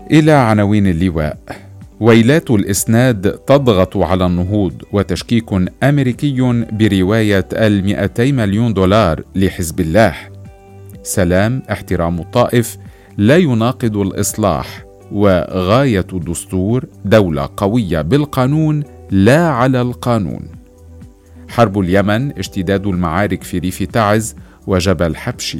إلى عناوين اللواء. ويلات الإسناد تضغط على النهوض، وتشكيك أمريكي برواية $200 مليون لحزب الله. سلام احترام الطائف لا يناقض الإصلاح، وغاية الدستور دولة قوية بالقانون لا على القانون. حرب اليمن اشتداد المعارك في ريف تعز وجبل حبشي.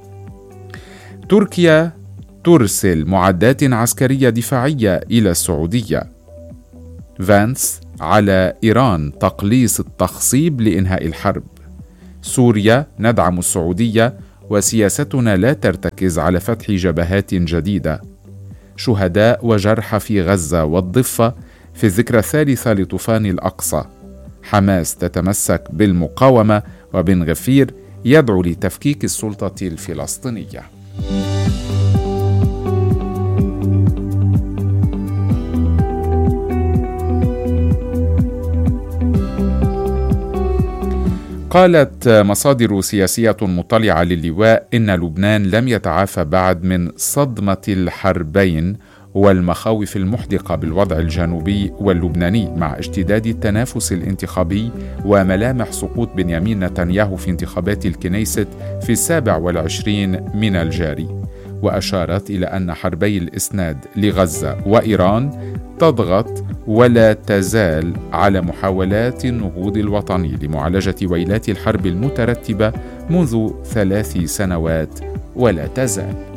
تركيا ترسل معدات عسكرية دفاعية إلى السعودية. فانس على إيران تقليص التخصيب لإنهاء الحرب. سوريا ندعم السعودية وسياستنا لا ترتكز على فتح جبهات جديدة. شهداء وجرحى في غزة والضفة في الذكرى الثالثة لطوفان الأقصى. حماس تتمسك بالمقاومة، وبن غفير يدعو لتفكيك السلطة الفلسطينية. قالت مصادر سياسية مطلعة للواء إن لبنان لم يتعافى بعد من صدمة الحربين والمخاوف المحدقة بالوضع الجنوبي واللبناني، مع اشتداد التنافس الانتخابي وملامح سقوط بنيامين نتنياهو في انتخابات الكنيست في 27 من الجاري. وأشارت إلى أن حربي الإسناد لغزة وإيران تضغط ولا تزال على محاولات النهوض الوطني لمعالجة ويلات الحرب المترتبة منذ 3 سنوات ولا تزال.